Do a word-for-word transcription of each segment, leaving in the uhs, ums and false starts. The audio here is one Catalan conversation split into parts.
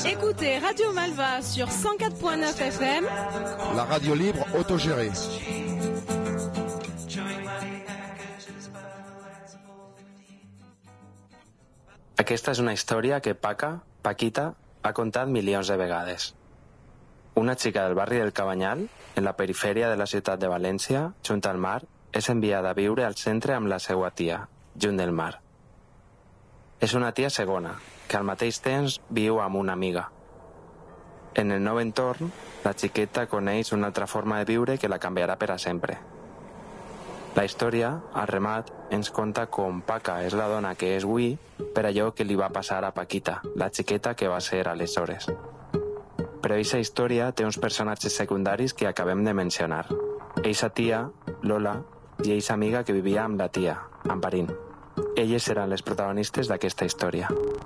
Écoutez Radio Malva sur cent quatre point neuf F M. La radio libre autogérée. Aquesta és una història que Paca, Paquita, ha contat milions de vegades. Una xica del barri del Cabanyal, en la perifèria de la ciutat de València, junt al mar, és enviada a viure al centre amb la seva tia, junt del mar. És una tia segona, que al mateix temps viu amb una amiga. En el nou entorn, la xiqueta coneix una altra forma de viure que la canviarà per a sempre. La història, al remat, ens conta com Paca és la dona que és avui per allò que li va passar a Paquita, la xiqueta que va ser aleshores. Però aquesta història té uns personatges secundaris que acabem de mencionar. Eixa tia, Lola, i eixa amiga que vivia amb la tia, Amparín. Elles seran les protagonistes d'aquesta història.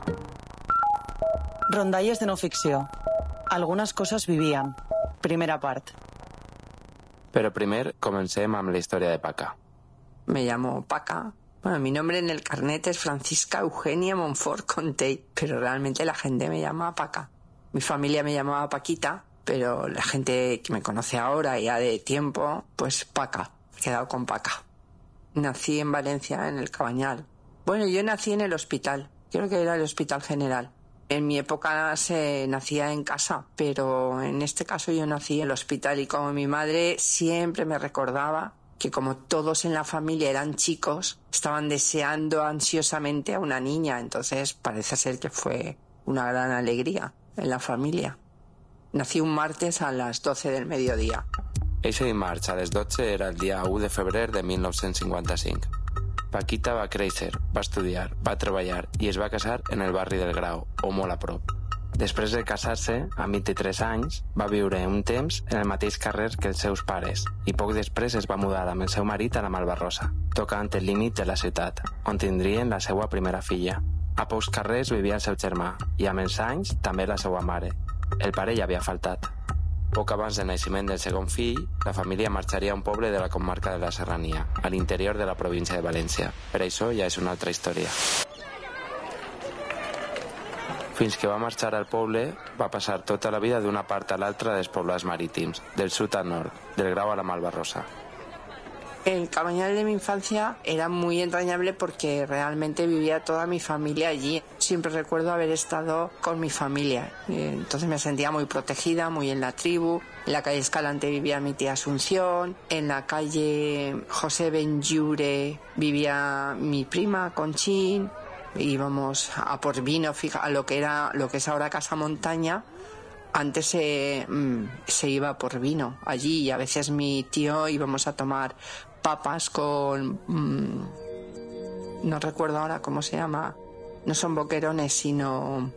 Rondalles de no ficció. Algunas cosas vivían. Primera part. Pero primer comencem amb la historia de Paca. Me llamo Paca. Bueno, mi nombre en el carnet es Francisca Eugenia Monfort Contey, pero realmente la gente me llama Paca. Mi familia me llamaba Paquita, pero la gente que me conoce ahora, ya de tiempo, pues Paca. He quedado con Paca. Nací en Valencia, en el Cabanyal. Bueno, yo nací en el hospital. Creo que era el Hospital General. En mi época se nacía en casa, pero en este caso yo nací en el hospital y como mi madre siempre me recordaba que como todos en la familia eran chicos, estaban deseando ansiosamente a una niña, entonces parece ser que fue una gran alegría en la familia. Nací un martes a las doce del mediodía. Eixe dimarts a les dotze era el dia u de febrer de mil nou-cents cinquanta-cinc. Paquita va créixer, va estudiar, va treballar i es va casar en el barri del Grau, o molt a prop. Després de casar-se, amb vint-i-tres anys, va viure un temps en el mateix carrer que els seus pares i poc després es va mudar amb el seu marit a la Malvarrosa, tocant el límit de la ciutat, on tindrien la seva primera filla. A pocs carrers vivia el seu germà i amb els anys també la seva mare. El pare ja havia faltat. Poc abans del naixement del segon fill, la família marxaria a un poble de la comarca de la Serrania, a l'interior de la província de València. Per això ja és una altra història. Fins que va marxar al poble, va passar tota la vida d'una part a l'altra dels poblats marítims, del sud al nord, del Grau a la Malvarrosa. El Cabanyal de mi infancia era muy entrañable porque realmente vivía toda mi familia allí. Siempre recuerdo haber estado con mi familia. Entonces me sentía muy protegida, muy en la tribu. En la calle Escalante vivía mi tía Asunción. En la calle José Benlliure vivía mi prima Conchín. Íbamos a por vino, fija, a lo que era, lo que es ahora Casa Montaña. Antes se, se iba por vino allí y a veces mi tío íbamos a tomar papas con... Mmm, no recuerdo ahora cómo se llama. No son boquerones, sino...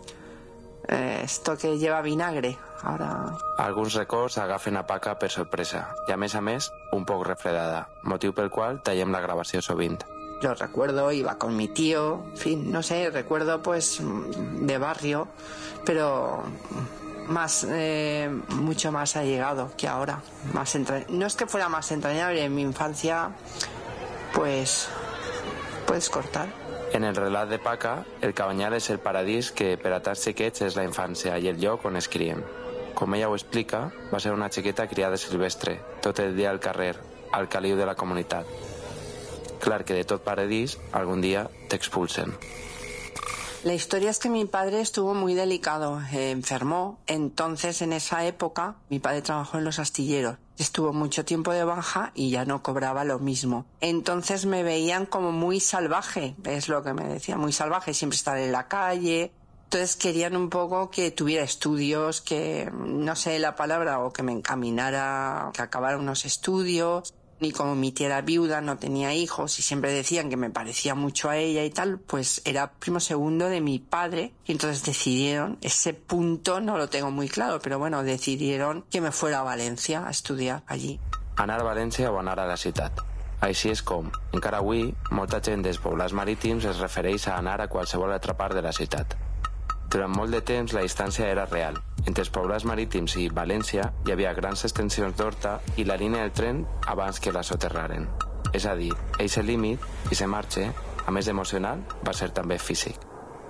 Eh, esto que lleva vinagre. Ahora... Alguns records agafen a Paca per sorpresa i a més a més un poc refredada, motiu pel qual tallem la gravació sovint. Lo recuerdo, iba con mi tío, en fin, no sé, recuerdo pues de barrio, pero... más eh, mucho más allegado que ahora, más entra... no es que fuera más entrañable en mi infancia, pues puedes cortar. En el relat de Paca, el Cabanyal és el paradís que per a tants xiquets és la infància i el lloc on es crien. Com ella ho explica, va ser una xiqueta criada silvestre, tot el dia al carrer, al caliu de la comunitat. Clar que de tot paradís, algun dia t'expulsen. La historia es que mi padre estuvo muy delicado, eh, enfermó, entonces en esa época mi padre trabajó en los astilleros, estuvo mucho tiempo de baja y ya no cobraba lo mismo. Entonces me veían como muy salvaje, es lo que me decía, muy salvaje, siempre estar en la calle. Entonces querían un poco que tuviera estudios, que no sé la palabra, o que me encaminara, que acabara unos estudios. Ni como mi tía era viuda, no tenía hijos y siempre decían que me parecía mucho a ella y tal, pues era primo segundo de mi padre y entonces decidieron, ese punto no lo tengo muy claro, pero bueno, decidieron que me fuera a Valencia a estudiar allí. Anar a València o anar a la ciutat. Així és com, encara avui, molta gent dels poblats marítims es refereix a anar a qualsevol altra part de la ciutat. Durant molt de temps la distància era real. Entre els poblats marítims i València hi havia grans extensions d'horta i la línia del tren abans que la soterraren. És a dir, eixe límit, i se marxe, a més d'emocional, va ser també físic.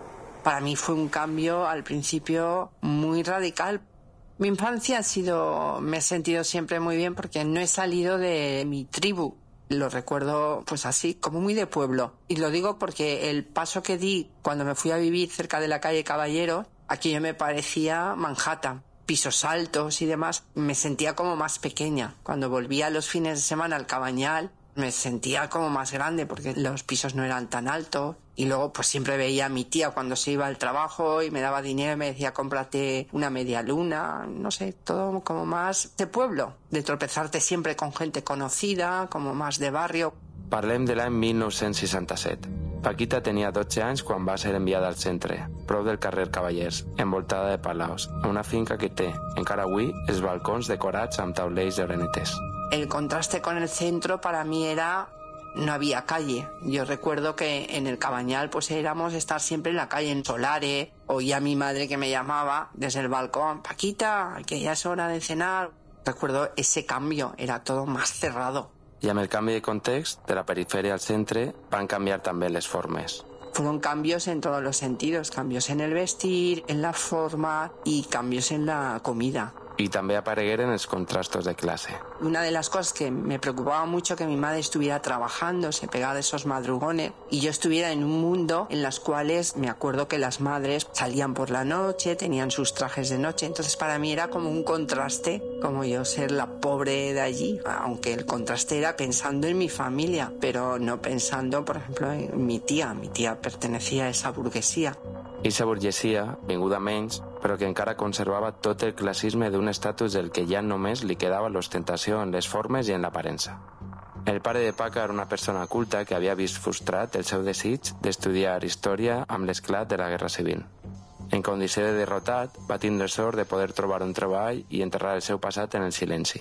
Para mí fue un cambio al principio muy radical. Mi infancia ha sido, me he sentido siempre muy bien porque no he salido de mi tribu. Lo recuerdo pues así, como muy de pueblo. Y lo digo porque el paso que di cuando me fui a vivir cerca de la calle Caballero, aquello me parecía Manhattan. Pisos altos y demás, me sentía como más pequeña. Cuando volvía los fines de semana al Cabañal, me sentía como más grande porque los pisos no eran tan altos. Y luego pues siempre veía a mi tía cuando se iba al trabajo y me daba dinero y me decía cómprate una media luna, no sé, todo como más de pueblo, de tropezarte siempre con gente conocida, como más de barrio. Parlem de l'any mil nou-cents seixanta-set. Paquita tenia dotze anys quan va ser enviada al centre, prop del carrer Cavallers, envoltada de palaus, a una finca que té, encara avui, els balcons decorats amb taulells d'orenetes. El contraste con el centro para mí era... no había calle. Yo recuerdo que en el Cabañal pues éramos estar siempre en la calle, en solares. Oía a mi madre que me llamaba desde el balcón, Paquita, que ya es hora de cenar. Recuerdo ese cambio, era todo más cerrado. I amb el canvi de context, de la perifèria al centre, van canviar també les formes. Fueron cambios en todos los sentidos, cambios en el vestir, en la forma y cambios en la comida. I també aparegueren els contrastos de clase. Una de las cosas que me preocupaba mucho que mi madre estuviera trabajando, se pegaba esos madrugones y yo estuviera en un mundo en los cuales me acuerdo que las madres salían por la noche, tenían sus trajes de noche, entonces para mí era como un contraste, como yo ser la pobre de allí, aunque el contraste era pensando en mi familia, pero no pensando, por ejemplo, en mi tía. Mi tía pertenecía a esa burguesía. Eixa burgesia, vinguda menys, però que encara conservava tot el classisme d'un estatus del que ja només li quedava l'ostentació en les formes i en l'aparença. El pare de Paca era una persona culta que havia vist frustrat el seu desig d'estudiar història amb l'esclat de la Guerra Civil. En condició de derrotat, va tindre sort de poder trobar un treball i enterrar el seu passat en el silenci.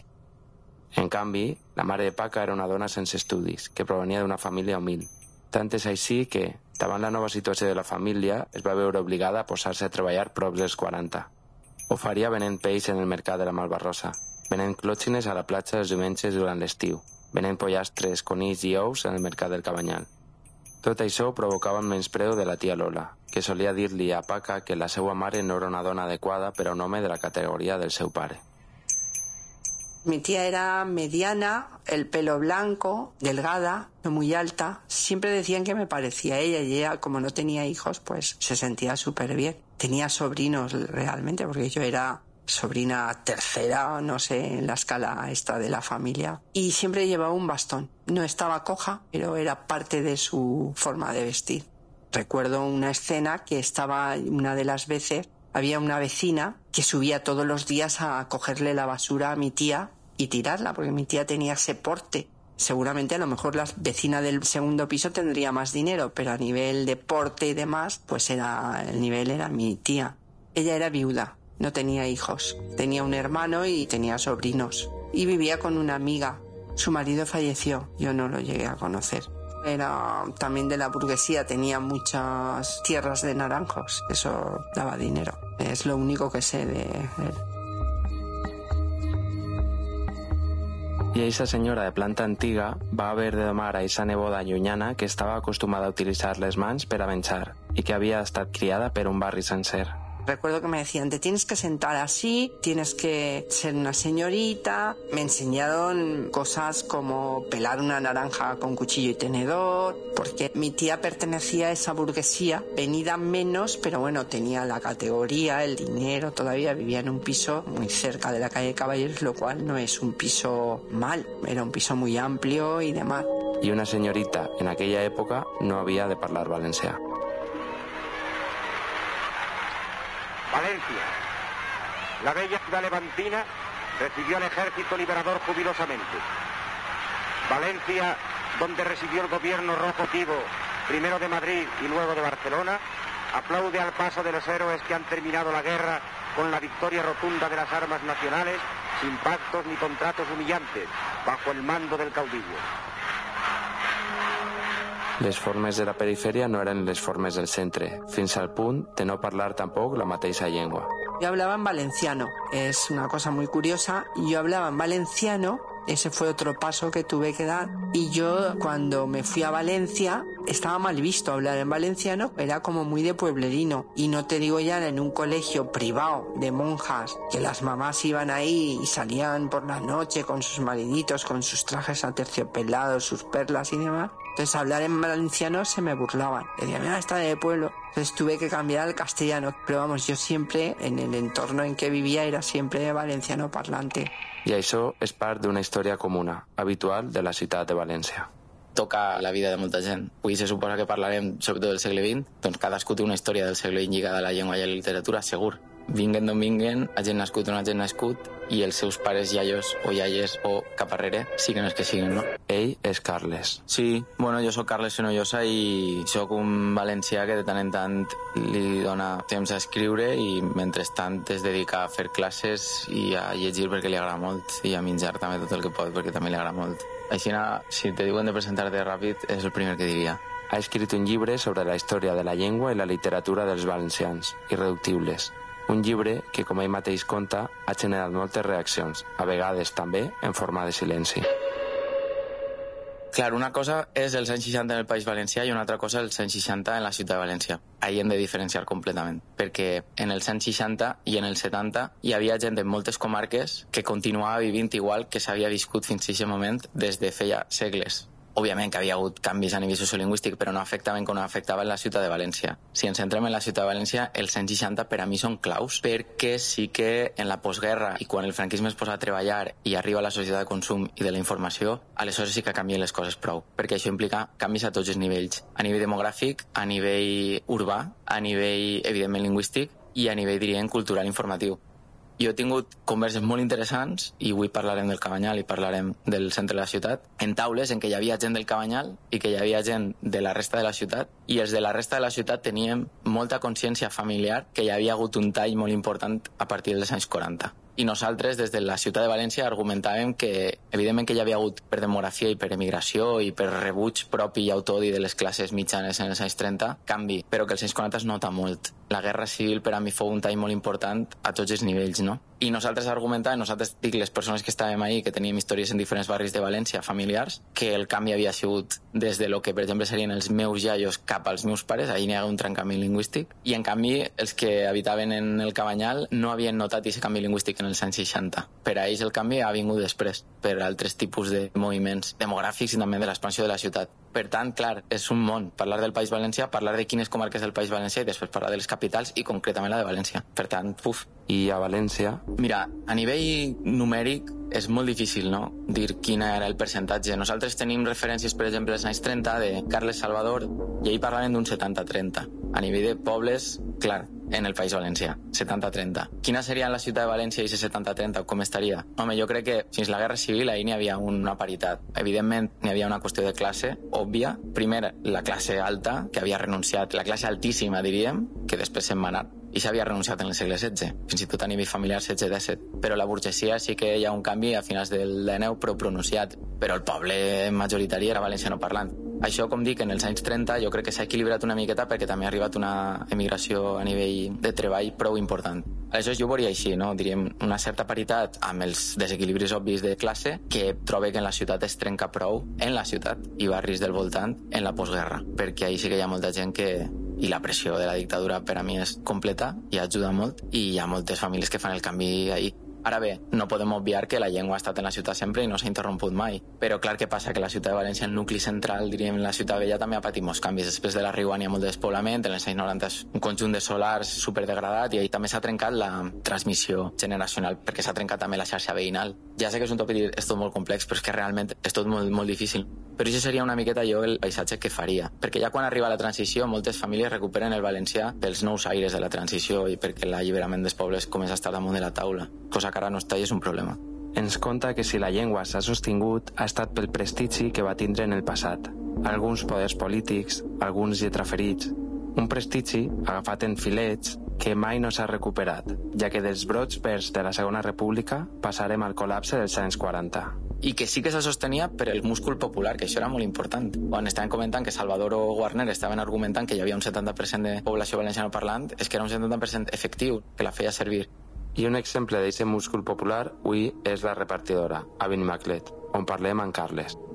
En canvi, la mare de Paca era una dona sense estudis, que provenia d'una família humil. Tant és així que, davant la nova situació de la família, es va veure obligada a posar-se a treballar prop dels quaranta. Ho faria venent peix en el mercat de la Malvarrosa, venent clòtxines a la platja els diumenges durant l'estiu, venent pollastres, conills i ous en el mercat del Cabanyal. Tot això provocava un menyspreu de la tia Lola, que solia dir-li a Paca que la seva mare no era una dona adequada per a un home de la categoria del seu pare. Mi tía era mediana, el pelo blanco, delgada, no muy alta. Siempre decían que me parecía a ella y ella, como no tenía hijos, pues se sentía súper bien. Tenía sobrinos realmente, porque yo era sobrina tercera, no sé, en la escala esta de la familia. Y siempre llevaba un bastón. No estaba coja, pero era parte de su forma de vestir. Recuerdo una escena que estaba una de las veces... Había una vecina que subía todos los días a cogerle la basura a mi tía y tirarla, porque mi tía tenía ese porte. Seguramente a lo mejor la vecina del segundo piso tendría más dinero, pero a nivel de porte y demás, pues era el nivel era mi tía. Ella era viuda, no tenía hijos, tenía un hermano y tenía sobrinos. Y vivía con una amiga. Su marido falleció, yo no lo llegué a conocer. Era también de la burguesía, tenía muchas tierras de naranjos, eso daba dinero. Es lo único que sé de él. I eixa senyora de planta antiga va haver de domar a eixa neboda llunyana que estava acostumada a utilitzar les mans per a menjar i que havia estat criada per un barri sencer. Recuerdo que me decían, te tienes que sentar así, tienes que ser una señorita. Me enseñaron cosas como pelar una naranja con cuchillo y tenedor, porque mi tía pertenecía a esa burguesía, venida menos, pero bueno, tenía la categoría, el dinero, todavía vivía en un piso muy cerca de la calle Caballeros, lo cual no es un piso mal, era un piso muy amplio y demás. I una senyorita en aquella època no havia de parlar valencià. Valencia, la bella ciudad levantina, recibió al ejército liberador jubilosamente. Valencia, donde residió el gobierno rojativo, primero de Madrid y luego de Barcelona, aplaude al paso de los héroes que han terminado la guerra con la victoria rotunda de las armas nacionales, sin pactos ni contratos humillantes, bajo el mando del caudillo. Les formes de la perifèria no eren les formes del centre, fins al punt de no parlar tampoc la mateixa llengua. Yo hablaba en valenciano, es una cosa muy curiosa, yo hablaba en valenciano, ese fue otro paso que tuve que dar, y yo cuando me fui a Valencia estaba mal visto hablar en valenciano, era como muy de pueblerino. Y no te digo ya en un colegio privado de monjas, que las mamás iban ahí y salían por la noche con sus mariditos, con sus trajes aterciopelados, sus perlas y demás. Entonces hablar en valenciano se me burlaban. Decían, mira, está de pueblo. Entonces tuve que cambiar al castellano. Pero vamos, yo siempre, en el entorno en que vivia, era siempre valenciano parlante. I això és part d'una història comuna, habitual de la ciutat de València. Toca la vida de molta gent. Avui se suposa que parlarem sobretot del segle vint, doncs cadascú té una història del segle vint lligada a la llengua i a la literatura, segur. Vinguen d'on vinguen, hagin nascut o no hagin nascut, i els seus pares iaios o iaies o cap arrere siguen els que siguen, no? Ell és Carles. Sí, bueno, jo sóc Carles Fenollosa i sóc un valencià que de tant en tant li dona temps a escriure i mentrestant es dedica a fer classes i a llegir perquè li agrada molt i a menjar també tot el que pot perquè també li agrada molt. Així, si te diuen de presentar-te ràpid, és el primer que diria. Ha escrit un llibre sobre la història de la llengua i la literatura dels valencians, Irreductibles. Un llibre que, com ell mateix conta, ha generat moltes reaccions, a vegades també en forma de silenci. Clar, una cosa és els anys seixanta en el País Valencià i una altra cosa els anys seixanta en la ciutat de València. Ahí hem de diferenciar completament, perquè en els anys seixanta i en els setanta hi havia gent en moltes comarques que continuava vivint igual que s'havia viscut fins a aquest moment des de feia segles. Òbviament que havia hagut canvis a nivell sociolingüístic, però no afectaven com no afectaven la ciutat de València. Si ens centrem en la ciutat de València, els anys seixanta per a mi són claus, perquè sí que en la postguerra i quan el franquisme es posa a treballar i arriba a la societat de consum i de la informació, aleshores sí que canvien les coses prou, perquè això implica canvis a tots els nivells, a nivell demogràfic, a nivell urbà, a nivell, evidentment, lingüístic i a nivell, diríem, cultural informatiu. Jo he tingut converses molt interessants, i avui parlarem del Cabanyal i parlarem del centre de la ciutat, en taules en què hi havia gent del Cabanyal i que hi havia gent de la resta de la ciutat, i els de la resta de la ciutat teníem molta consciència familiar que hi havia hagut un tall molt important a partir dels anys quaranta. I nosaltres, des de la ciutat de València, argumentàvem que, evidentment, que hi havia hagut per demografia i per emigració i per rebuig propi i autodi de les classes mitjanes en els anys trenta, canvi, però que els anys quaranta es nota molt. La guerra civil per a mi fou un tall molt important a tots els nivells, no? I nosaltres argumentàvem, nosaltres dic les persones que estàvem ahí, que teníem històries en diferents barris de València, familiars, que el canvi havia sigut des de lo que, per exemple, serien els meus iaios cap als meus pares, ahí n'hi ha un trencament lingüístic, i en canvi els que habitaven en el Cabanyal no havien notat aquest canvi lingüístic en els anys seixanta. Per a ells el canvi ha vingut després, per altres tipus de moviments demogràfics i també de l'expansió de la ciutat. Per tant, clar, és un món parlar del País Valencià, parlar de quines comarques del País Valencià i després parlar de les capitals i concretament la de València. Per tant, uf. I a València? Mira, a nivell numèric és molt difícil, no?, dir quin era el percentatge. Nosaltres tenim referències, per exemple, als anys trenta de Carles Salvador i ahir parlaven d'un setanta trenta. A nivell de pobles, clar, en el País Valencià, setanta trenta. Quina seria la ciutat de València i setanta trenta? Com estaria? Home, jo crec que fins la Guerra Civil ahir n'hi havia una paritat. Evidentment, n'hi havia una qüestió de classe òbvia. Primer, la classe alta, que havia renunciat, la classe altíssima, diríem, que després se'n va anar. I s'havia renunciat en el segle setze, fins i tot a nivell familiar setze disset. Però la burgesia sí que hi ha un canvi a finals del dinou, però pronunciat. Però el poble majoritari era valenciano parlant. Això, com dic, en els anys trenta jo crec que s'ha equilibrat una miqueta perquè també ha arribat una emigració a nivell de treball prou important. Aleshores jo ho veuria així, no? Diríem una certa paritat amb els desequilibris obvis de classe que trobo que en la ciutat es trenca prou en la ciutat i barris del voltant en la postguerra, perquè ahí sí que hi ha molta gent que... i la pressió de la dictadura per a mi és completa i ajuda molt i hi ha moltes famílies que fan el canvi ahí. Ara bé, no podem obviar que la llengua ha estat en la ciutat sempre i no s'ha interromput mai. Però clar que passa que la ciutat de València, el nucli central, diríem, la ciutat vella també ha patit molts canvis. Després de la Riuà hi ha molt de despoblament, en els anys noranta és un conjunt de solars superdegradat i ahí també s'ha trencat la transmissió generacional perquè s'ha trencat també la xarxa veïnal. Ja sé que és un tòpic, és tot molt complex, però és que realment és tot molt, molt difícil. Però això seria una miqueta jo el paisatge que faria. Perquè ja quan arriba la transició, moltes famílies recuperen el valencià pels nous aires de la transició i perquè l'alliberament dels pobles comença a estar damunt de la taula. Cosa que ara no està i és un problema. Ens conta que si la llengua s'ha sostingut ha estat pel prestigi que va tindre en el passat. Alguns poders polítics, alguns lletraferits. Un prestigi agafat en filets que mai no s'ha recuperat, ja que dels brots verds de la Segona República passarem al col·lapse dels anys quaranta. I que sí que se sostenia per el múscul popular, que això era molt important. Quan estaven comentant que Salvador o Guarner estaven argumentant que hi havia un setanta per cent de població valenciana parlant, és que era un setanta per cent efectiu, que la feia servir. I un exemple d'aquest múscul popular avui és la repartidora, a Benimaclet, on parlem amb Carles.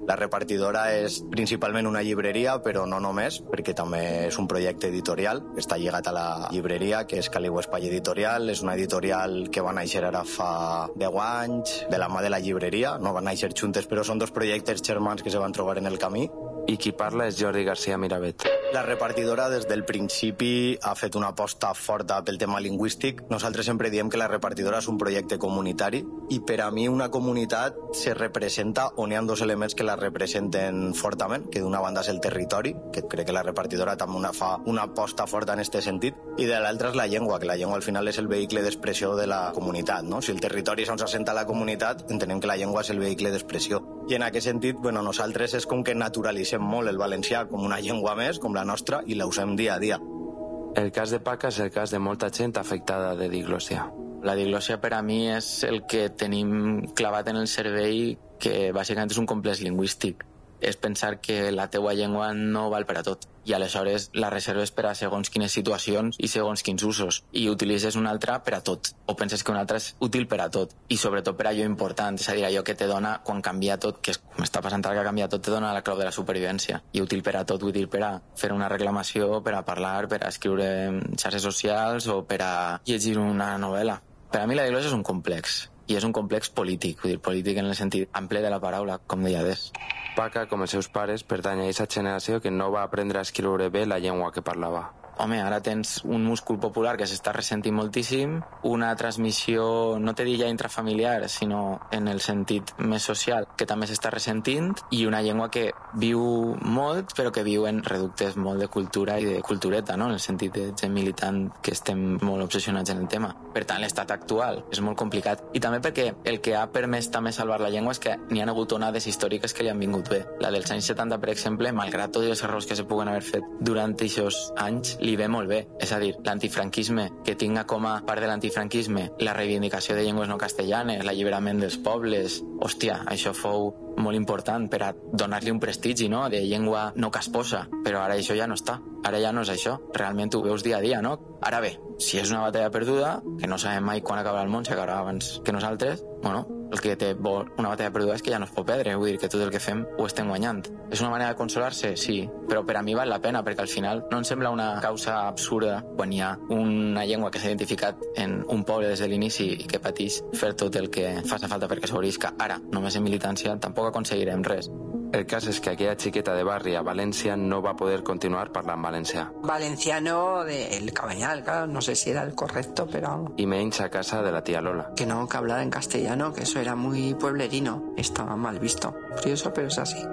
La repartidora és principalment una llibreria, però no només, perquè també és un projecte editorial. Està lligat a la llibreria, que és Caliu Espai Editorial. És una editorial que va néixer ara fa deu anys, de la mà de la llibreria. No van néixer juntes, però són dos projectes germans que se van trobar en el camí. I qui parla és Jordi García Miravet. La repartidora des del principi ha fet una aposta forta pel tema lingüístic. Nosaltres sempre diem que la repartidora és un projecte comunitari i per a mi una comunitat se representa on hi ha dos elements que la representen fortament, que d'una banda és el territori, que crec que la repartidora també una fa una aposta forta en aquest sentit, i de l'altra és la llengua, que la llengua al final és el vehicle d'expressió de la comunitat, no? Si el territori és on s'assenta la comunitat, entenem que la llengua és el vehicle d'expressió. I en aquest sentit, bueno, nosaltres és com que naturalitzem molt el valencià com una llengua més, com la nostra, i la usem dia a dia. El cas de Paca és el cas de molta gent afectada de diglòssia. La diglòssia per a mi és el que tenim clavat en el cervell, que bàsicament és un complex lingüístic. És pensar que la teua llengua no val per a tot i aleshores la reserves per a segons quines situacions i segons quins usos i utilitzes una altra per a tot o penses que una altra és útil per a tot i sobretot per a allò important, és a dir, allò que te dona quan canvia tot, que és com està passant ara que canvia tot, te dona la clau de la supervivència i útil per a tot, útil per a fer una reclamació, per a parlar, per a escriure en xarxes socials o per a llegir una novel·la. Per a mi la diglòssia és un complex i és un complex polític, vull dir, polític en el sentit ample de la paraula, com deia Des. Paca, com els seus pares, pertany a aquesta generació que no va aprendre a escriure bé la llengua que parlava. Home, ara tens un múscul popular que s'està ressentint moltíssim, una transmissió, no te dic ja intrafamiliar, sinó en el sentit més social, que també s'està ressentint, i una llengua que viu molt, però que viu en reductes molt de cultura i de cultureta, no? En el sentit de gent militant que estem molt obsessionats en el tema. Per tant, l'estat actual és molt complicat. I també perquè el que ha permès també salvar la llengua és que n'hi ha hagut onades històriques que li han vingut bé. La dels anys setanta, per exemple, malgrat tots els errors que se puguen haver fet durant aquests anys, li ve molt bé. És a dir, l'antifranquisme, que tinga com a part de l'antifranquisme la reivindicació de llengües no castellanes, l'alliberament dels pobles... Hòstia, això fou molt important per a donar-li un prestigi, no?, de llengua no casposa. Però ara això ja no està. Ara ja no és això. Realment ho veus dia a dia, no? Ara bé, si és una batalla perduda, que no sabem mai quan acabarà el món, si acabarà abans que nosaltres, bueno, el que té una batalla perduda és que ja no es pot perdre, vull dir que tot el que fem ho estem guanyant. És una manera de consolar-se? Sí, però per a mi val la pena, perquè al final no em sembla una causa absurda quan hi ha una llengua que s'ha identificat en un poble des de l'inici i que pateix fer tot el que faci falta perquè s'obrisca. Ara, només en militància, tampoc aconseguirem res. El cas és que aquella xiqueta de barri a València no va poder continuar parlant valencià. Valenciano del Cabanyal, claro, no sé si era el correcto, pero... I menys a casa de la tía Lola. Que no, que hablara en castellano, que eso era muy pueblerino. Estaba mal visto. Curioso, pero es así.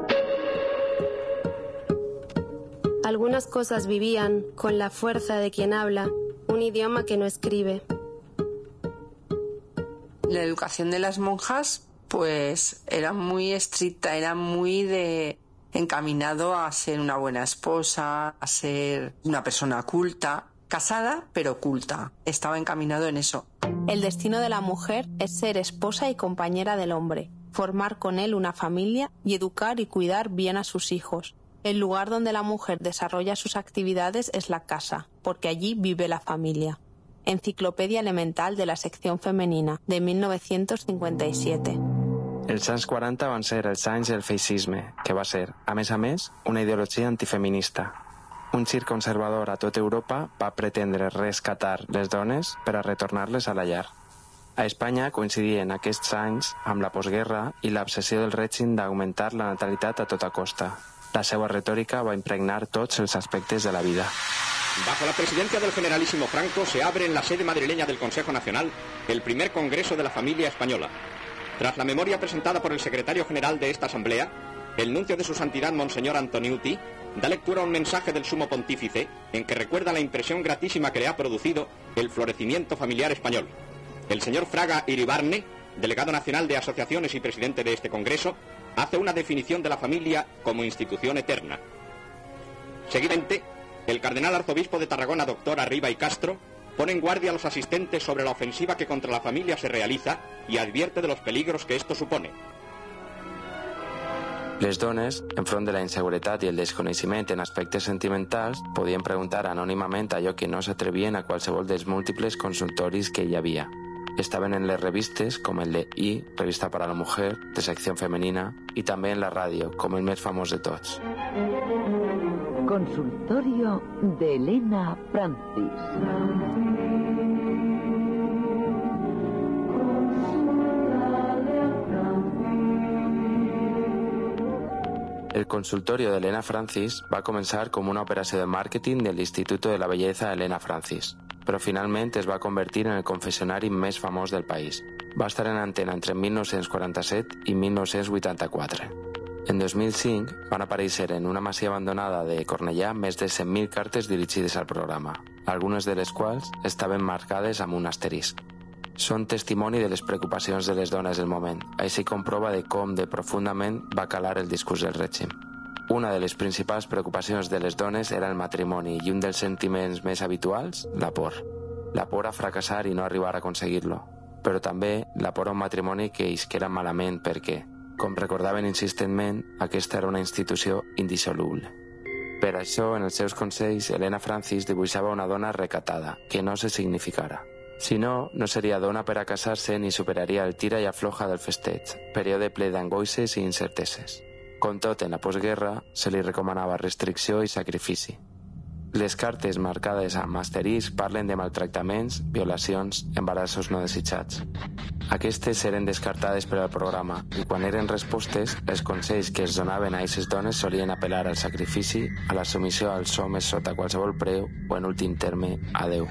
Algunas cosas vivían con la fuerza de quien habla, un idioma que no escribe. La educación de las monjas, pues era muy estricta, era muy de encaminado a ser una buena esposa, a ser una persona culta, casada pero culta. Estaba encaminado en eso. El destino de la mujer es ser esposa y compañera del hombre, formar con él una familia y educar y cuidar bien a sus hijos. El lugar donde la mujer desarrolla sus actividades es la casa, porque allí vive la familia. Enciclopedia Elemental de la sección femenina, de mil novecientos cincuenta y siete. Els anys quaranta van ser els anys del feixisme, que va ser, a més a més, una ideologia antifeminista. Un gir conservador a tota Europa va pretendre rescatar les dones per a retornar-les a la llar. A Espanya coincidien aquests anys amb la postguerra i l'obsessió del règim d'augmentar la natalitat a tota costa. La seva retòrica va impregnar tots els aspectes de la vida. Bajo la presidencia del generalísimo Franco se abre en la sede madrileña del Consejo Nacional el primer Congreso de la Familia Española. Tras la memoria presentada por el secretario general de esta asamblea, el nuncio de su santidad Monseñor Antoniuti da lectura a un mensaje del sumo pontífice en que recuerda la impresión gratísima que le ha producido el florecimiento familiar español. El señor Fraga Iribarne, delegado nacional de asociaciones y presidente de este congreso, hace una definición de la familia como institución eterna. Seguidamente, el cardenal arzobispo de Tarragona, doctor Arriba y Castro, pone en guardia a los asistentes sobre la ofensiva que contra la familia se realiza y advierte de los peligros que esto supone. Les dones, enfront de la inseguretat i el desconeixement en aspectes sentimentals, podien preguntar anònimament allò que no s'atrevien a qualsevol dels múltiples consultoris que hi havia. Estaven en les revistes com el de I, Revista para la Mujer, de secció femenina, i també en la ràdio, com el més famós de tots. Consultorio de Elena Francis. El consultorio de Elena Francis va començar com una operació de màrqueting de l'Instituto de la Belleza Elena Francis, però finalment es va convertir en el confessionari més famós del país. Va estar en antena entre mil nou-cents quaranta-set i mil nou-cents vuitanta-quatre. En dos mil cinc van aparèixer en una masia abandonada de Cornellà més de cent mil cartes dirigides al programa, algunes de les quals estaven marcades amb un asterisc. Són testimoni de les preocupacions de les dones del moment, així com prova de com de profundament va calar el discurs del règim. Una de les principals preocupacions de les dones era el matrimoni i un dels sentiments més habituals, la por. La por a fracassar i no arribar a aconseguir-lo, però també la por a un matrimoni que isquera malament perquè, com recordaven insistentment, aquesta era una institució indissoluble. Per això, en els seus consells, Elena Francis dibuixava una dona recatada, que no se significara. Si no, no seria dona per a casar-se ni superaria el tira i afloja del festeig, període ple d'angoixes i incerteses. Com tot en la postguerra, se li recomanava restricció i sacrifici. Les cartes marcades amb asterisc parlen de maltractaments, violacions, embarassos no desitjats. Aquestes eren descartades per al programa i quan eren respostes, els consells que es donaven a aquestes dones solien apel·lar al sacrifici, a la submissió als homes sota qualsevol preu o, en últim terme, a Déu.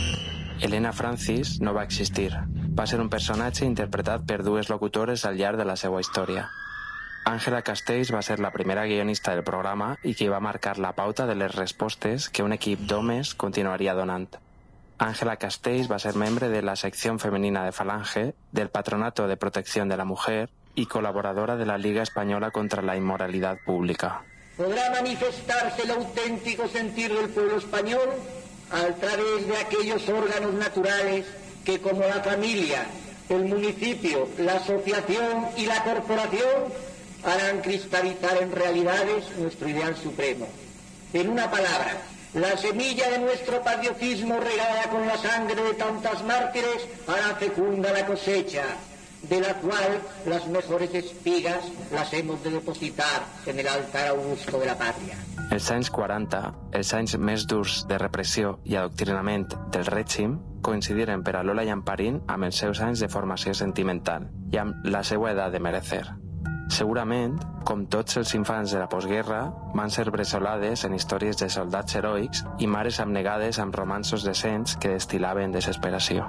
Elena Francis no va existir. Va ser un personatge interpretat per dues locutores al llarg de la seva història. Àngela Castells va ser la primera guionista del programa i que va marcar la pauta de les respostes que un equip d'homes continuaria donant. Àngela Castells va ser membre de la secció femenina de Falange, del Patronato de Protección de la Mujer y colaboradora de la Liga Española contra la Inmoralidad Pública. Podrá manifestarse el auténtico sentir del pueblo español a través de aquellos órganos naturales que, como la familia, el municipio, la asociación y la corporación, harán cristalizar en realidades nuestro ideal supremo. En una palabra, la semilla de nuestro patriotismo regada con la sangre de tantas mártires hará fecunda la cosecha, de la cual las mejores espigas las hemos de depositar en el altar augusto de la patria. Els anys quaranta, els anys més durs de repressió i adoctrinament del règim, coincidiren per a Lola Llamparín amb els seus anys de formació sentimental i amb la seva edat de merecer. Segurament, com tots els infants de la postguerra, van ser bressolades en històries de soldats heroics i mares abnegades amb romanços decents que destil·laven desesperació.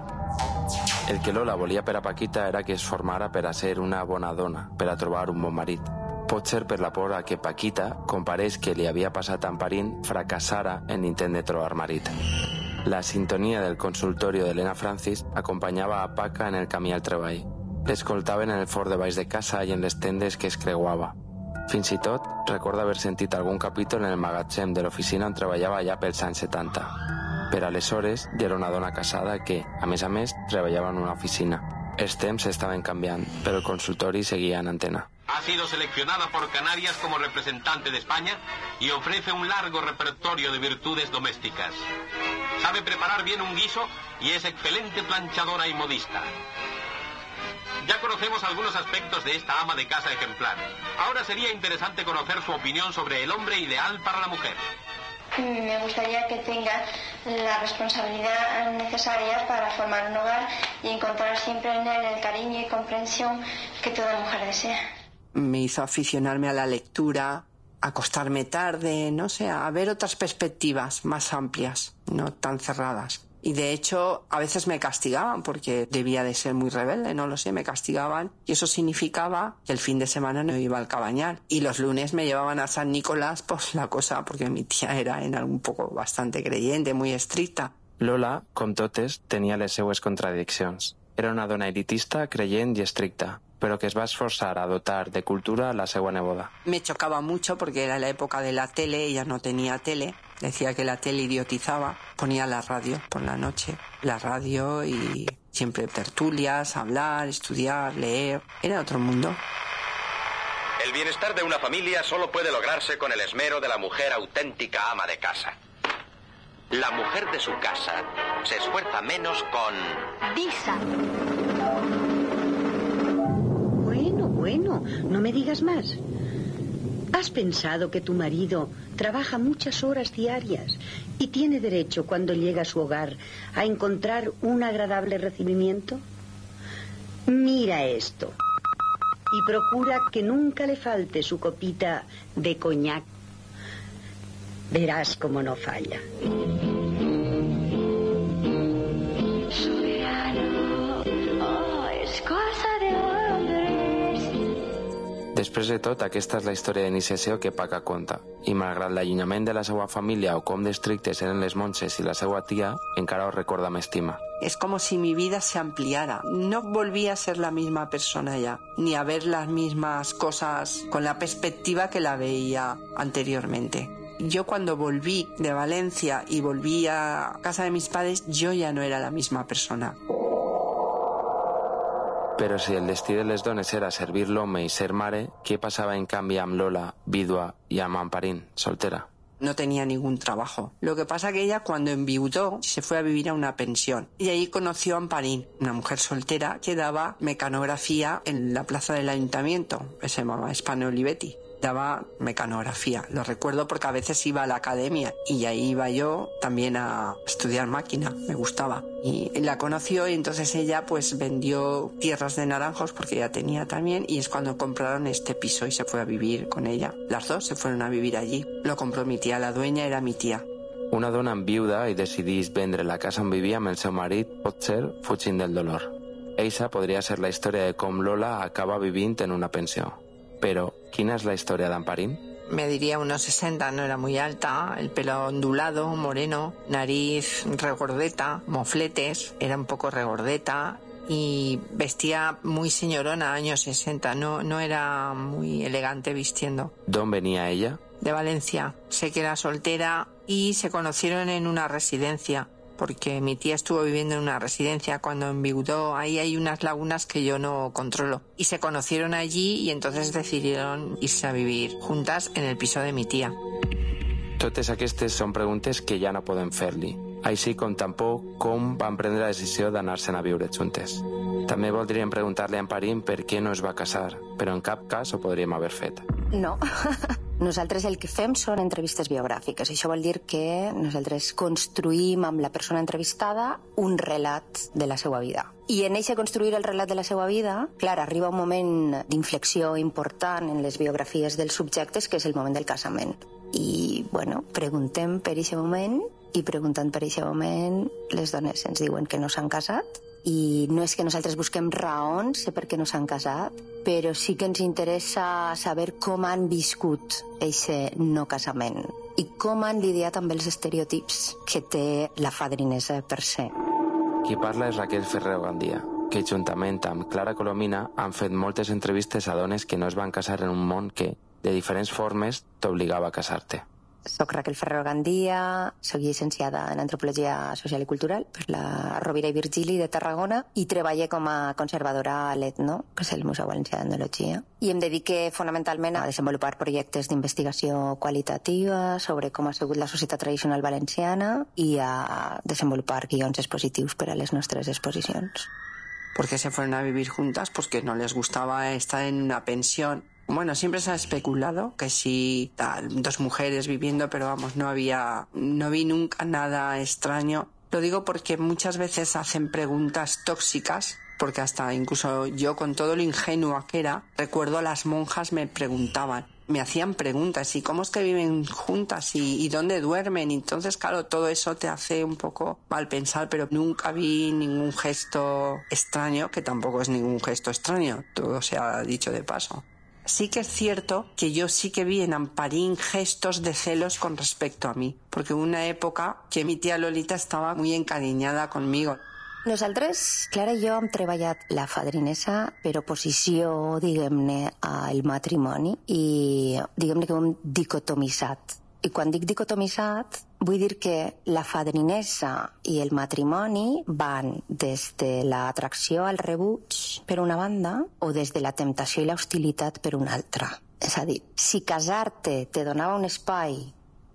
El que Lola volia per a Paquita era que es formara per a ser una bona dona, per a trobar un bon marit. Pot ser per la por a que Paquita, com pareix que li havia passat a Amparín, fracassara en l'intent de trobar marit. La sintonia del consultorio d'Elena Francis acompanyava a Paca en el camí al treball. L'escoltaven en el fort de baix de casa i en les tendes que es creuava. Fins i tot, recorda haver sentit algun capítol en el magatzem de l'oficina on treballava ja pels anys setanta. Per aleshores, ja era una dona casada que, a més a més, treballava en una oficina. Els temps estaven canviant, però el consultori seguia en antena. Ha sido seleccionada por Canarias como representante de España y ofrece un largo repertorio de virtudes domésticas. Sabe preparar bien un guiso y es excelente planchadora y modista. Ya conocemos algunos aspectos de esta ama de casa ejemplar. Ahora sería interesante conocer su opinión sobre el hombre ideal para la mujer. Me gustaría que tenga la responsabilidad necesaria para formar un hogar y encontrar siempre en él el cariño y comprensión que toda mujer desea. Me hizo aficionarme a la lectura, acostarme tarde, no sé, a ver otras perspectivas más amplias, no tan cerradas. Y de hecho, a veces me castigaban porque debía de ser muy rebelde, no lo sé, me castigaban. Y eso significaba que el fin de semana no iba al Cabañal. Y los lunes me llevaban a San Nicolás por la cosa, porque mi tía era en un poco bastante creyente, muy estricta. Lola, com totes, tenia les seues contradiccions. Era una dona elitista, creient i estricta, però que es va esforçar a dotar de cultura a la seva neboda. Me chocaba mucho porque era la época de la tele, ella no tenía tele. Decía que la tele idiotizaba, ponía la radio por la noche, la radio y siempre tertulias, hablar, estudiar, leer. Era otro mundo. El bienestar de una familia solo puede lograrse con el esmero de la mujer auténtica ama de casa. La mujer de su casa se esfuerza menos con... Disa. Bueno, bueno, no me digas más. ¿Has pensado que tu marido trabaja muchas horas diarias y tiene derecho, cuando llega a su hogar, a encontrar un agradable recibimiento? Mira esto y procura que nunca le falte su copita de coñac. Verás cómo no falla. Soberano, oh, és cosa de hombres. Després de tot, aquesta és la història d'iniciació que Paca conta, i malgrat l'allunyament de la seva família o com d'estrictes eren les monges i la seva tia, encara ho recorda amb estima. Es como si mi vida se ampliara. No volví a ser la misma persona ya, ni a ver las mismas cosas con la perspectiva que la veía anteriormente. Yo cuando volví de Valencia y volví a casa de mis padres, yo ya no era la misma persona. Però si el destí de les dones era servir l'home i ser mare, què passava en canvi amb Lola, vídua, i amb Amparín, soltera? No tenía ningún trabajo. Lo que pasa que ella, cuando enviudó, se fue a vivir a una pensión. Y ahí conoció a Amparín, una mujer soltera que daba mecanografía en la plaza del ayuntamiento, que se llamaba Hispano Olivetti. Daba mecanografía. Lo recuerdo porque a veces iba a la academia y ahí iba yo también a estudiar máquina. Me gustaba. Y la conoció y entonces ella pues vendió tierras de naranjos porque ella tenía también, y es cuando compraron este piso y se fue a vivir con ella. Las dos se fueron a vivir allí. Lo compró mi tía, la dueña era mi tía. Una dona enviuda i decidís vendre la casa on vivia amb el seu marit, potser fugint del dolor. Eixa podria ser la història de com Lola acaba vivint en una pensió. Pero, ¿quién es la historia de Amparín? Me diría unos sesenta, no era muy alta, el pelo ondulado, moreno, nariz regordeta, mofletes, era un poco regordeta y vestía muy señorona, años sesenta, no, no era muy elegante vistiendo. ¿Dónde venía ella? De Valencia. Sé que era soltera y se conocieron en una residencia, porque mi tía estuvo viviendo en una residencia cuando enviudó. Ahí hay unas lagunas que yo no controlo. Y se conocieron allí y entonces decidieron irse a vivir juntas en el piso de mi tía. Totes aquestes són preguntes que ja no podem fer-li, així com tampoc com van prendre la decisió d'anar-se'n a viure juntes. També voldríem preguntar-li a Amparín per què no es va casar, però en cap cas ho podríem haver fet. No. Nosaltres el que fem són entrevistes biogràfiques. Això vol dir que nosaltres construïm amb la persona entrevistada un relat de la seva vida. I en eixe construir el relat de la seva vida, clar, arriba un moment d'inflexió important en les biografies dels subjectes, que és el moment del casament. I, bueno, preguntem per eixe moment, i preguntant per eixe moment, les dones ens diuen que no s'han casat. I no és que nosaltres busquem raons per què no s'han casat, però sí que ens interessa saber com han viscut eixe no casament i com han lidiat amb els estereotips que té la fadrinesa per ser. Qui parla és Raquel Ferrero Gandia, que juntament amb Clara Colomina han fet moltes entrevistes a dones que no es van casar en un món que, de diferents formes, t'obligava a casar-te. Soc Raquel Ferrero Gandia, soc llicenciada en Antropologia Social i Cultural per la Rovira i Virgili de Tarragona i treballo com a conservadora a l'Etno, que és el Museu Valencià d'Etnologia, i em dedique fonamentalment a desenvolupar projectes d'investigació qualitativa sobre com ha sigut la societat tradicional valenciana i a desenvolupar guions expositius per a les nostres exposicions. ¿Por qué se fueron a vivir juntas? Pues que no les gustaba estar en una pensión. Bueno, siempre se ha especulado que sí, tal, dos mujeres viviendo, pero vamos, no había, no vi nunca nada extraño. Lo digo porque muchas veces hacen preguntas tóxicas, porque hasta incluso yo, con todo lo ingenua que era, recuerdo a las monjas me preguntaban, me hacían preguntas, ¿y cómo es que viven juntas? ¿Y, y dónde duermen? Y entonces, claro, todo eso te hace un poco mal pensar, pero nunca vi ningún gesto extraño, que tampoco es ningún gesto extraño, todo se ha dicho de paso. Sí que es cierto que yo sí que vi en Amparín gestos de celos con respecto a mí, porque hubo una época que mi tía Lolita estaba muy encariñada conmigo. Nosaltres, Clara i jo, hem treballat la fadrinesa per oposició, diguem-ne, al matrimoni i, diguem-ne, que ho hem dicotomitzat. I quan dic dicotomitzat, vull dir que la fadrinesa i el matrimoni van des de l'atracció al rebuig per una banda o des de la temptació i l'hostilitat per una altra. És a dir, si casar-te te donava un espai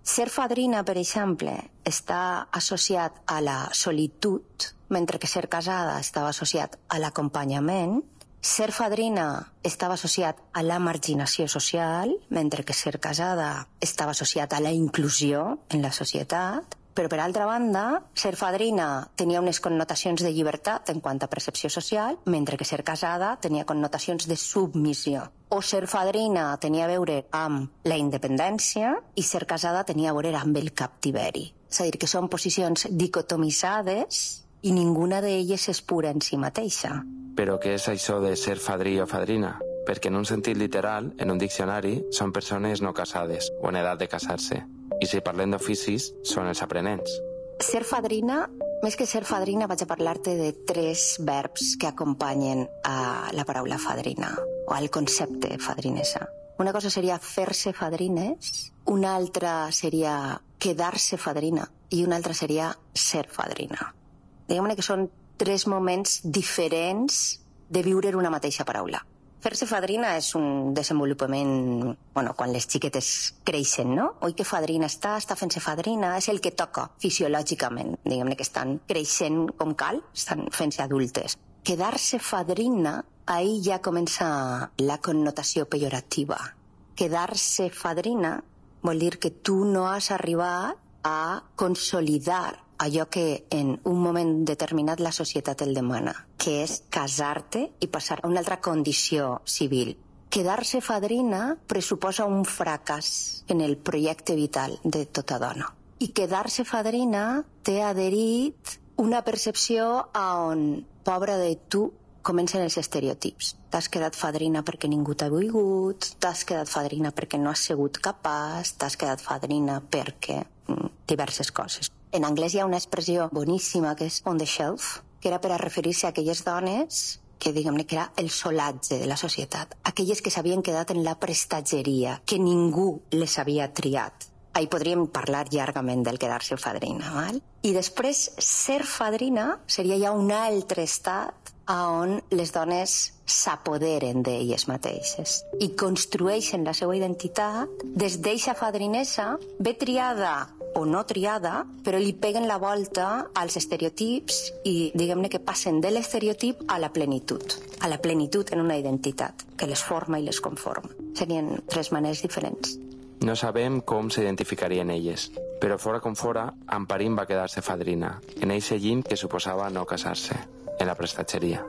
Ser fadrina, per exemple, està associat a la solitud, mentre que ser casada estava associat a l'acompanyament. Ser fadrina estava associat a la marginació social, mentre que ser casada estava associat a la inclusió en la societat. Però, per altra banda, ser fadrina tenia unes connotacions de llibertat en quant a percepció social, mentre que ser casada tenia connotacions de submissió. O ser fadrina tenia a veure amb la independència i ser casada tenia a veure amb el captiveri. És a dir, que són posicions dicotomitzades i ninguna d'elles és pura en si mateixa. Però què és això de ser fadrí o fadrina? Perquè en un sentit literal, en un diccionari, són persones no casades o en edat de casar-se. I si parlem d'oficis, són els aprenents. Ser fadrina, més que ser fadrina, vaig a parlar-te de tres verbs que acompanyen a la paraula fadrina, o al concepte fadrinesa. Una cosa seria fer-se fadrines, una altra seria quedar-se fadrina i una altra seria ser fadrina. Diguem-ne que són tres moments diferents de viure una mateixa paraula. Fer-se fadrina és un desenvolupament, bueno, quan les xiquetes creixen, no? Oi que fadrina està, està fent-se fadrina, és el que toca fisiològicament. Diguem-ne que estan creixent com cal, estan fent-se adultes. Quedar-se fadrina, ahí ja comença la connotació pejorativa. Quedar-se fadrina vol dir que tu no has arribat a consolidar allò que en un moment determinat la societat el demana, que és casar-te i passar a una altra condició civil. Quedar-se fadrina pressuposa un fracàs en el projecte vital de tota dona. I quedar-se fadrina té adherit una percepció on, pobra de tu, comencen els estereotips. T'has quedat fadrina perquè ningú t'ha volgut, t'has quedat fadrina perquè no has sigut capaç, t'has quedat fadrina perquè mm, diverses coses. En anglès hi ha una expressió boníssima que és on the shelf, que era per a referir-se a aquelles dones que, diguem-ne, que era el solatge de la societat, aquelles que s'havien quedat en la prestatgeria, que ningú les havia triat. Ahí podríem parlar llargament del quedar-se fadrina, val? I després, ser fadrina seria ja un altre estat on les dones s'apoderen d'elles mateixes i construeixen la seva identitat des d'eixa fadrinesa, bé triada o no triada, però li peguen la volta als estereotips i diguem-ne que passen de l'estereotip a la plenitud, a la plenitud en una identitat que les forma i les conforma. Serien tres maneres diferents. No sabem com s'identificarien elles, però fora com fora, Amparín va quedar-se fadrina, en eixe llim que suposava no casar-se, en la prestatgeria.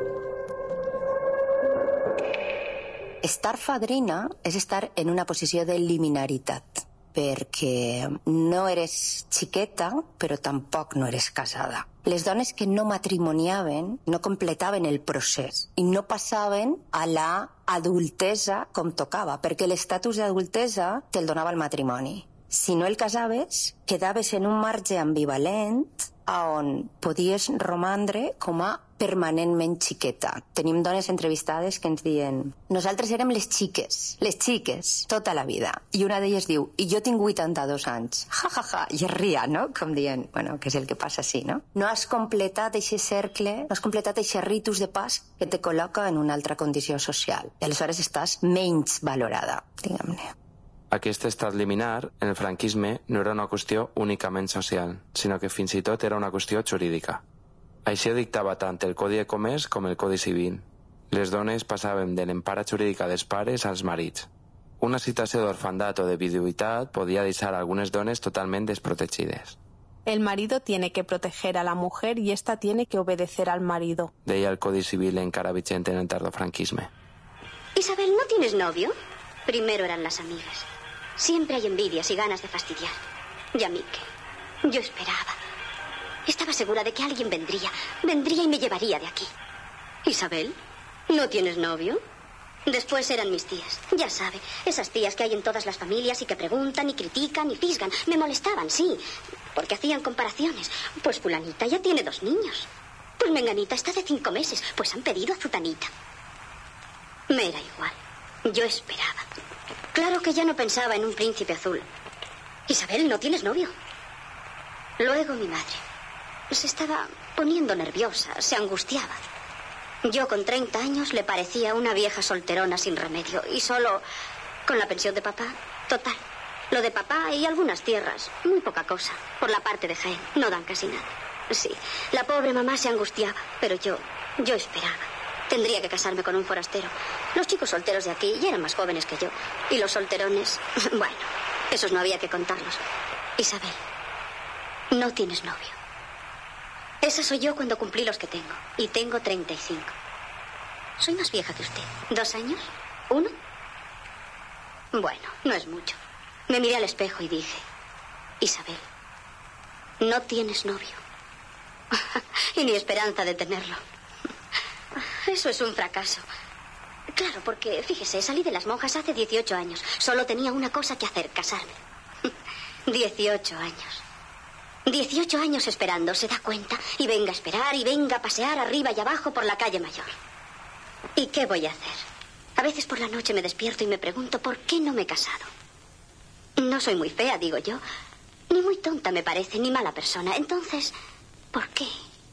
Estar fadrina és estar en una posició de liminaritat, perquè no eres xiqueta, però tampoc no eres casada. Les dones que no matrimoniaven no completaven el procés i no passaven a la adultesa com tocava, perquè l'estatus d'adultesa te'l donava el matrimoni. Si no el casaves, quedaves en un marge ambivalent on podies romandre com a permanentment xiqueta. Tenim dones entrevistades que ens diuen nosaltres érem les xiques, les xiques, tota la vida. I una d'elles diu, i jo tinc vuitanta-dos anys. Ja, ja, ja, i es ria, no? Com dient, bueno, que és el que passa així, no? No has completat aquest cercle, no has completat aquest ritus de pas que te col·loca en una altra condició social. I aleshores estàs menys valorada, diguem-ne. Aquest estat liminar, en el franquisme, no era una qüestió únicament social, sinó que fins i tot era una qüestió jurídica. Això dictava tant el Codi de Comerç com el Codi Civil. Les dones passaven de l'empara jurídica dels pares als marits. Una situació d'orfandat o de viduïtat podia deixar algunes dones totalment desprotegides. El marido tiene que proteger a la mujer y esta tiene que obedecer al marido. Deia el Codi Civil encara vigent en el tardofranquisme. Isabel, ¿no tienes novio? Primero eran las amigas. Siempre hay envidias y ganas de fastidiar. Y a mí qué. Yo esperaba. Estaba segura de que alguien vendría. Vendría y me llevaría de aquí. Isabel, ¿no tienes novio? Después eran mis tías. Ya sabe, esas tías que hay en todas las familias y que preguntan y critican y fisgan. Me molestaban, sí, porque hacían comparaciones. Pues fulanita ya tiene dos niños. Pues menganita está de cinco meses. Pues han pedido a zutanita. Me era igual. Yo esperaba. Claro que ya no pensaba en un príncipe azul. Isabel, ¿no tienes novio? Luego mi madre se estaba poniendo nerviosa, se angustiaba. Yo con treinta años le parecía una vieja solterona sin remedio y solo con la pensión de papá, total. Lo de papá y algunas tierras. Muy poca cosa. Por la parte de Jaén. No dan casi nada. Sí, la pobre mamá se angustiaba, pero yo, yo esperaba. Tendría que casarme con un forastero. Los chicos solteros de aquí ya eran más jóvenes que yo. Y los solterones, bueno, esos no había que contarlos. Isabel, no tienes novio. Esa soy yo cuando cumplí los que tengo. Y tengo treinta y cinco. Soy más vieja que usted. ¿Dos años? ¿Uno? Bueno, no es mucho. Me miré al espejo y dije, Isabel, no tienes novio. Y ni esperanza de tenerlo. Eso es un fracaso. Claro, porque, fíjese, salí de las monjas hace dieciocho años. Solo tenía una cosa que hacer, casarme. dieciocho años. dieciocho años esperando, ¿se da cuenta? Y venga a esperar, y venga a pasear arriba y abajo por la calle Mayor. ¿Y qué voy a hacer? A veces por la noche me despierto y me pregunto por qué no me he casado. No soy muy fea, digo yo. Ni muy tonta me parece, ni mala persona. Entonces, ¿por qué?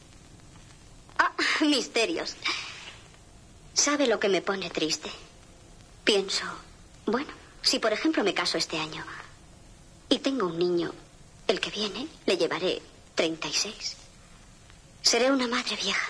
Ah, misterios. ¿Sabe lo que me pone triste? Pienso, bueno, si por ejemplo me caso este año y tengo un niño, el que viene, le llevaré treinta y seis. Seré una madre vieja.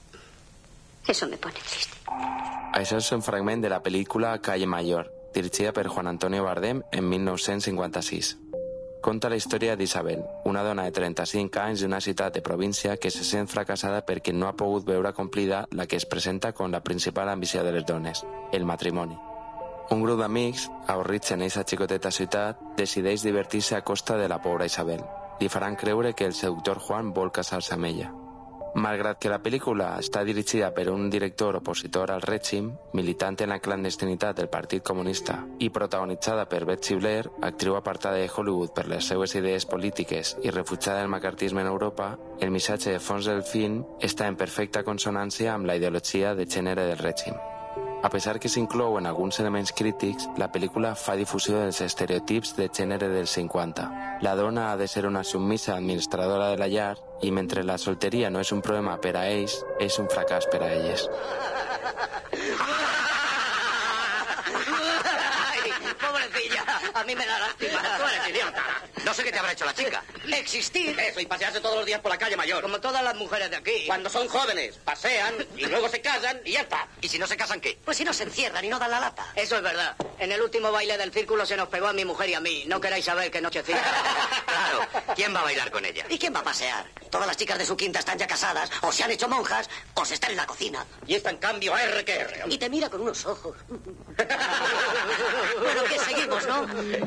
Eso me pone triste. Això és un fragment de la pel·lícula Calle Mayor, dirigida per Juan Antonio Bardem en mil nou-cents cinquanta-sis. Conta la història d'Isabel, una dona de trenta-cinc anys d'una ciutat de província que se sent fracassada perquè no ha pogut veure complida la que es presenta com la principal ambició de les dones, el matrimoni. Un grup d'amics, avorrits en aquesta xicoteta ciutat, decideix divertir-se a costa de la pobra Isabel. Li faran creure que el seductor Juan vol casar-se amb ella. Malgrat que la pel·lícula està dirigida per un director opositor al règim, militant en la clandestinitat del Partit Comunista i protagonitzada per Betsy Blair, actriu apartada de Hollywood per les seues idees polítiques i refugiada del macartisme en Europa, el missatge de fons del film està en perfecta consonància amb la ideologia de gènere del règim. A pesar que s'inclouen alguns elements crítics, la pel·lícula fa difusió dels estereotips de gènere dels cinquanta. La dona ha de ser una submissa administradora de la llar i mentre la solteria no és un problema per a ells, és un fracàs per a elles. Ay, pobrecilla, a mí me da lástima. Tú eres idiota. No sé qué te habrá hecho la chica. Existir. Eso, y pasearse todos los días por la calle Mayor. Como todas las mujeres de aquí. Cuando son jóvenes, pasean y luego se casan y ya está. ¿Y si no se casan qué? Pues si no se encierran y no dan la lata. Eso es verdad. En el último baile del círculo se nos pegó a mi mujer y a mí. No queráis saber qué nochecita. Claro. ¿Quién va a bailar con ella? ¿Y quién va a pasear? Todas las chicas de su quinta están ya casadas, o se han hecho monjas, o se están en la cocina. Y esta, en cambio, R que R. Y te mira con unos ojos. Bueno, que seguimos, ¿no?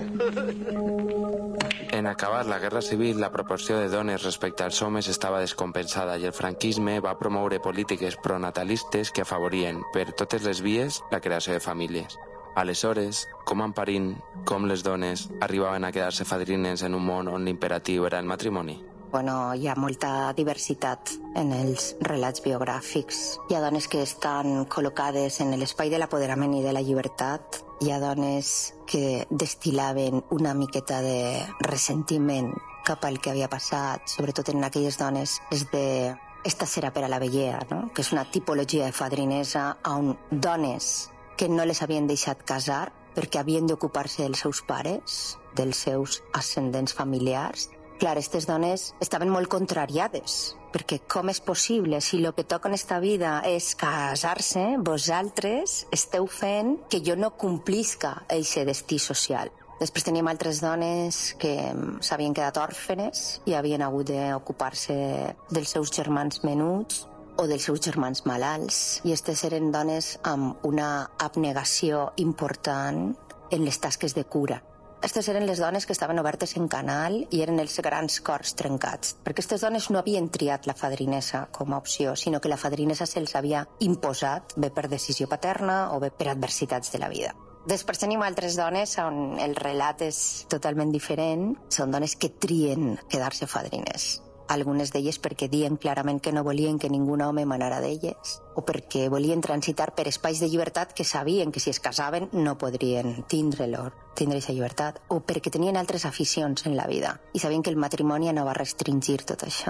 En acabar la Guerra Civil, la proporció de dones respecte als homes estava descompensada i el franquisme va promoure polítiques pronatalistes que afavorien, per totes les vies, la creació de famílies. Aleshores, com en parint, com les dones arribaven a quedar-se fadrines en un món on l'imperatiu era el matrimoni? Bueno, hi ha molta diversitat en els relats biogràfics. Hi ha dones que estan col·locades en l'espai de l'apoderament i de la llibertat. Hi ha dones que destilaven una miqueta de ressentiment cap al que havia passat, sobretot en aquelles dones des de esta serà per a la vellea, no? Que és una tipologia de fadrinesa on dones que no les havien deixat casar perquè havien d'ocupar-se dels seus pares, dels seus ascendents familiars. Clar, aquestes dones estaven molt contrariades, perquè com és possible, si el que toca en esta vida és casar-se, vosaltres esteu fent que jo no complisca aquest destí social. Després teníem altres dones que s'havien quedat òrfenes i havien hagut d'ocupar-se dels seus germans menuts o dels seus germans malalts, i aquestes eren dones amb una abnegació important en les tasques de cura. Aquestes eren les dones que estaven obertes en canal i eren els grans cors trencats, perquè aquestes dones no havien triat la fadrinesa com a opció, sinó que la fadrinesa se'ls havia imposat, bé per decisió paterna o bé per adversitats de la vida. Després tenim altres dones on el relat és totalment diferent, són dones que trien quedar-se fadrines. Algunes d'elles perquè diuen clarament que no volien que ningú home manara d'elles, o perquè volien transitar per espais de llibertat que sabien que si es casaven no podrien tindre-lo, tindre aquesta llibertat, o perquè tenien altres aficions en la vida i sabien que el matrimoni no va restringir tot això.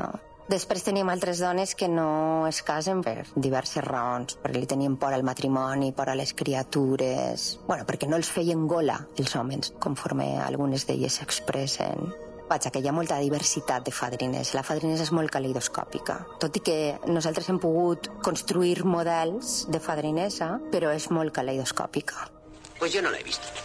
Després teníem altres dones que no es casen per diverses raons, perquè li tenien por al matrimoni, por a les criatures... Bueno, perquè no els feien gola, els homes, conforme algunes d'elles s'expressen. Vaja, que hi ha molta diversitat de fadrines. La fadrinesa és molt caleidoscòpica. Tot i que nosaltres hem pogut construir models de fadrinesa, però és molt caleidoscòpica. Pues yo no la he visto.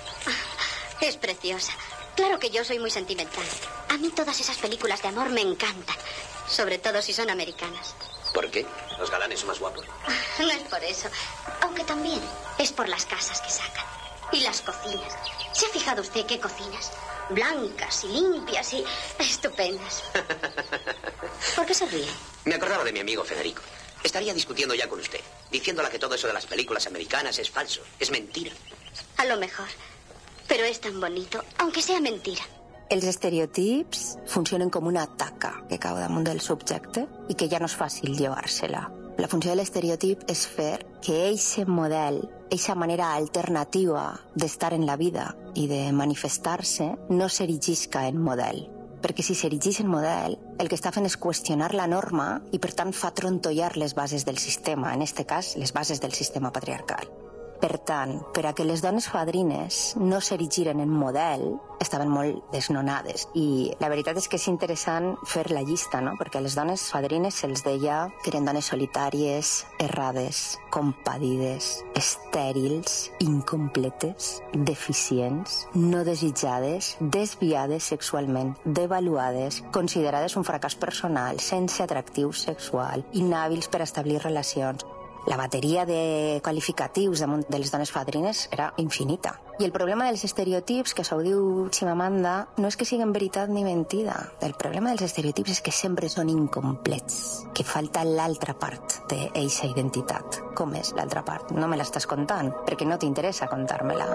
Es preciosa. Claro que yo soy muy sentimental. A mí todas esas películas de amor me encantan. Sobre todo si son americanas. ¿Por qué? ¿Los galanes son más guapos? No es por eso. Aunque también es por las casas que sacan. Y las cocinas. ¿Se ha fijado usted qué cocinas? Blancas y limpias y estupendas. ¿Por qué se ríe? Me acordaba de mi amigo Federico. Estaría discutiendo ya con usted, diciéndola que todo eso de las películas americanas es falso, es mentira. A lo mejor. Pero és tan bonito, aunque sea mentira. Els estereotips funcionen com una taca que cau damunt del subjecte i que ja no és fàcil llevar-se-la. La funció de l'estereotip és fer que eixe model, eixa manera alternativa d'estar en la vida i de manifestar-se no s'erigisca en model. Perquè si s'erigís en model, el que està fent és qüestionar la norma i per tant fa trontollar les bases del sistema, en este cas les bases del sistema patriarcal. Per tant, per a que les dones fadrines no s'erigiren en model, estaven molt desnonades. I la veritat és que és interessant fer la llista, no? Perquè a les dones fadrines se'ls deia que eren dones solitàries, errades, compadides, estèrils, incompletes, deficients, no desitjades, desviades sexualment, devaluades, considerades un fracàs personal, sense atractiu sexual, inhàbils per establir relacions. La bateria de qualificatius damunt de les dones fadrines era infinita. I el problema dels estereotips, que això ho diu Chimamanda, no és que siguin veritat ni mentida. El problema dels estereotips és que sempre són incomplets, que falta l'altra part d'eixa identitat. Com és l'altra part? No me l'estàs contant, perquè no t'interessa contar-me-la.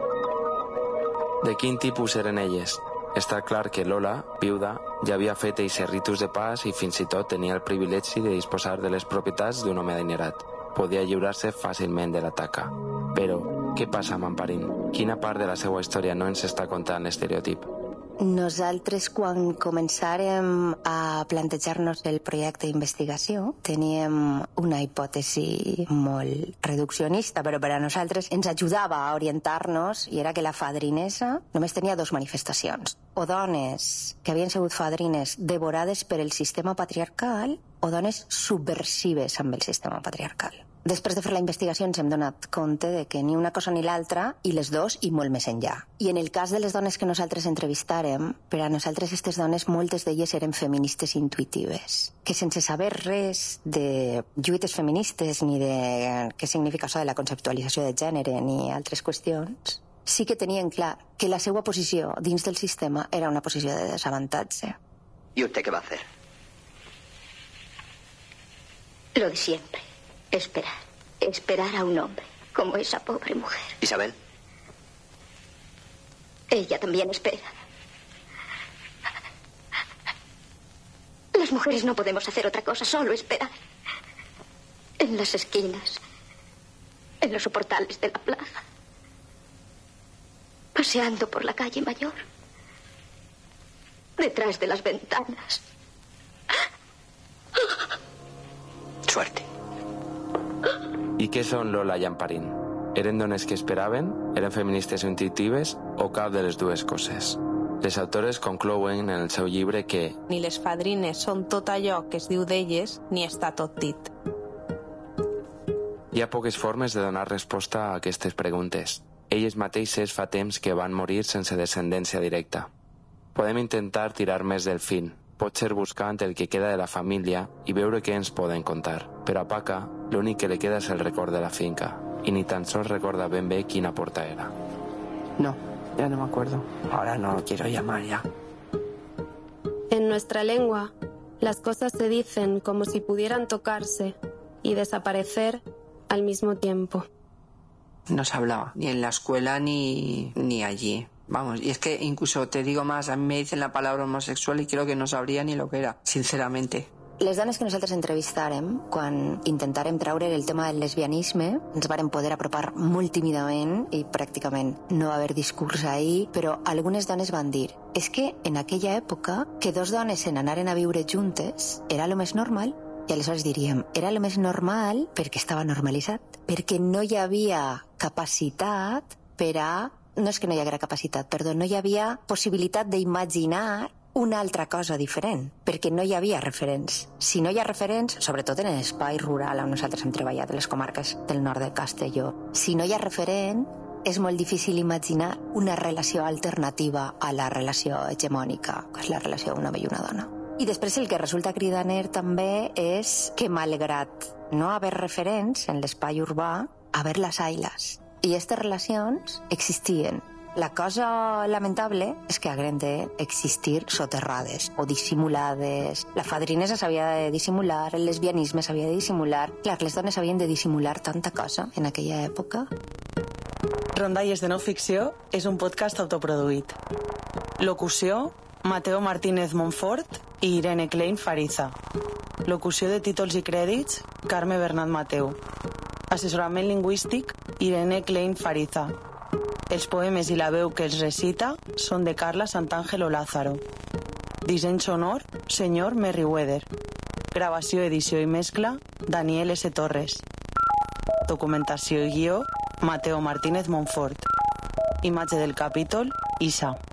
De quin tipus eren elles? Està clar que Lola, viuda, ja havia fet eixe ritus de pas i fins i tot tenia el privilegi de disposar de les propietats d'un home adinerat. Podia lliurar-se fàcilment de la taca. Però, què passa amb Amparín? Quina part de la seva història no ens està contant l'estereotip? Nosaltres, quan començàrem a plantejar-nos el projecte d'investigació, teníem una hipòtesi molt reduccionista, però per a nosaltres ens ajudava a orientar-nos, i era que la fadrinesa només tenia dos manifestacions. O dones que havien sigut fadrines devorades per el sistema patriarcal, o dones subversives amb el sistema patriarcal. Després de fer la investigació ens hem donat compte de que ni una cosa ni l'altra, i les dos i molt més enllà. I en el cas de les dones que nosaltres entrevistàrem, per a nosaltres aquestes dones, moltes d'elles eren feministes intuitives, que sense saber res de lluites feministes ni de què significa això de la conceptualització de gènere ni altres qüestions, sí que tenien clar que la seva posició dins del sistema era una posició de desavantatge. ¿Y usted qué va a hacer? Lo de siempre. Esperar. Esperar a un hombre, como esa pobre mujer. ¿Isabel? Ella también espera. Las mujeres no podemos hacer otra cosa, solo esperar. En las esquinas, en los soportales de la plaza, paseando por la calle Mayor, detrás de las ventanas. Suerte. I què són Lola i Amparín? Eren dones que esperaven? Eren feministes intuitives? O cap de les dues coses? Les autores conclouen en el seu llibre que ni les fadrines són tot allò que es diu d'elles, ni està tot dit. Hi ha poques formes de donar resposta a aquestes preguntes. Elles mateixes fa temps que van morir sense descendència directa. Podem intentar tirar més del fil, potser buscant el que queda de la família i veure què ens poden contar. Però a Paca, l'únic que le queda és el record de la finca, i ni tan sols recorda ben bé quina porta era. No, ya no me acuerdo. Ahora no quiero llamar ya. En nuestra lengua, las cosas se dicen como si pudieran tocarse y desaparecer al mismo tiempo. No se hablaba, ni en la escuela ni, ni allí. Vamos, y es que incluso te digo más, a mí me dicen la palabra homosexual y creo que no sabría ni lo que era, sinceramente. Les dones que nosaltres entrevistàrem, quan intentàrem treure el tema del lesbianisme, ens varen poder apropar molt tímidament i pràcticament no va haver discurs ahir, però algunes dones van dir és que en aquella època que dos dones se n'anaren a viure juntes era lo més normal. I aleshores diríem, era lo més normal perquè estava normalitzat, perquè no hi havia capacitat per a... No és que no hi haguera capacitat, perdó, no hi havia possibilitat d'imaginar una altra cosa diferent, perquè no hi havia referents. Si no hi ha referents, sobretot en l'espai rural on nosaltres hem treballat, en les comarques del nord de Castelló, si no hi ha referent, és molt difícil imaginar una relació alternativa a la relació hegemònica, que és la relació d'un home i una dona. I després el que resulta cridaner també és que malgrat no haver referents en l'espai urbà, haver-les ailes. I aquestes relacions existien. La cosa lamentable és que hagueren d'existir soterrades o dissimulades. La fadrinesa s'havia de dissimular, el lesbianisme s'havia de dissimular. Clar, les dones havien de dissimular tanta cosa en aquella època. Rondalles de no ficció és un podcast autoproduït. Locució, Mateo Martínez Montfort i Irene Klein Fariza. Locució de títols i crèdits, Carme Bernat Mateu. Assessorament lingüístic, Irene Klein Fariza. Els poemes i la veu que els recita són de Carla Santàngelo Lázaro. Disseny sonor, senyor Merriweather. Gravació, edició i mescla, Daniel S. Torres. Documentació i guió, Mateo Martínez Montfort. Imatge del capítol, Isa.